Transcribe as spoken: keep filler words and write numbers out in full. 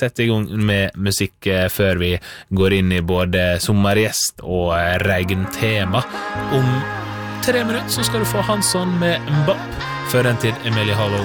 sette i gang med musikk før vi går inn i både sommergjest og regntema. Om tre minutter så skal du få Hansson med Mbapp. Før den tid, Emilie Hall